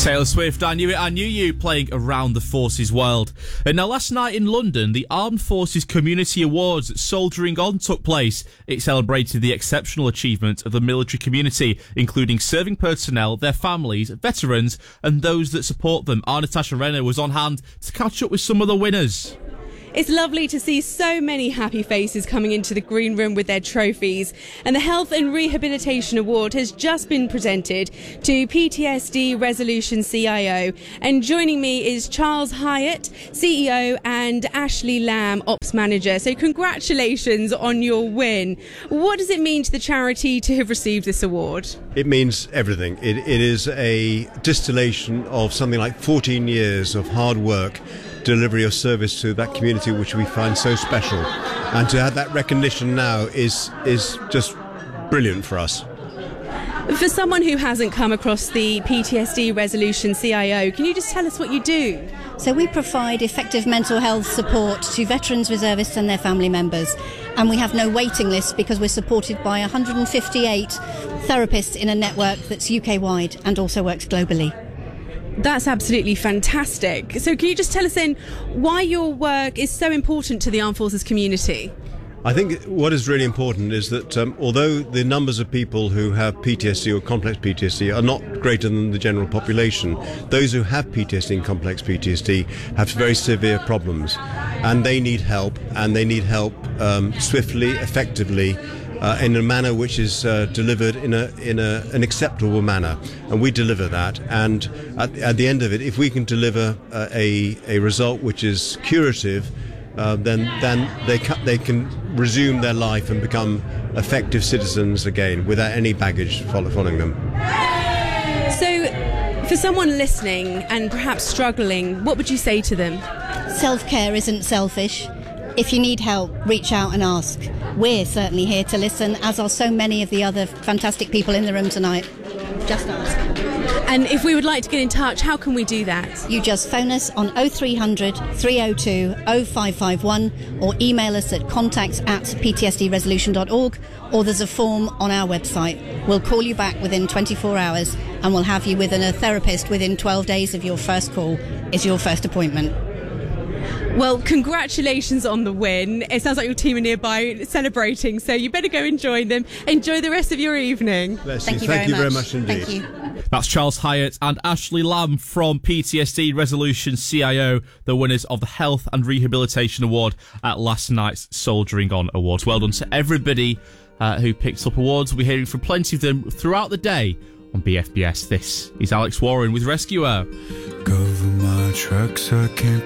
Taylor Swift, I Knew It, I Knew You, playing Around the Forces World. And now last night in London, the Armed Forces Community Awards at Soldiering On took place. It celebrated the exceptional achievement of the military community, including serving personnel, their families, veterans, and those that support them. Our Natasha Renner was on hand to catch up with some of the winners. It's lovely to see so many happy faces coming into the green room with their trophies. And the Health and Rehabilitation Award has just been presented to PTSD Resolution CIO. And joining me is Charles Hyatt, CEO, and Ashley Lamb, Ops Manager. So congratulations on your win. What does it mean to the charity to have received this award? It means everything. It is a distillation of something like 14 years of hard work, delivery of service to that community which we find so special, and to have that recognition now is just brilliant for us. For someone who hasn't come across the PTSD Resolution CIO, can you just tell us what you do? So we provide effective mental health support to veterans, reservists and their family members, and we have no waiting list because we're supported by 158 therapists in a network that's UK-wide and also works globally. That's absolutely fantastic. So can you just tell us then why your work is so important to the Armed Forces community? I think what is really important is that although the numbers of people who have PTSD or complex PTSD are not greater than the general population, those who have PTSD and complex PTSD have very severe problems, and they need help, and they need help swiftly, effectively, in a manner which is delivered in an acceptable manner, and we deliver that. And at the end of it, if we can deliver a result which is curative, then they can resume their life and become effective citizens again without any baggage following them. So, for someone listening and perhaps struggling, what would you say to them? Self-care isn't selfish. If you need help, reach out and ask. We're certainly here to listen, as are so many of the other fantastic people in the room tonight. Just ask. And if we would like to get in touch, how can we do that? You just phone us on 0300 302 0551 or email us at contacts@ptsdresolution.org, or there's a form on our website. We'll call you back within 24 hours and we'll have you with a therapist within 12 days of your first call is your first appointment. Well, congratulations on the win. It sounds like your team are nearby celebrating, so you better go and join them. Enjoy the rest of your evening. Thank you very much indeed. Thank you. That's Charles Hyatt and Ashley Lamb from PTSD Resolution CIO, the winners of the Health and Rehabilitation Award at last night's Soldiering On Awards. Well done to everybody who picked up awards. We'll be hearing from plenty of them throughout the day on BFBS. This is Alex Warren with Rescuer. Cover my tracks, I can't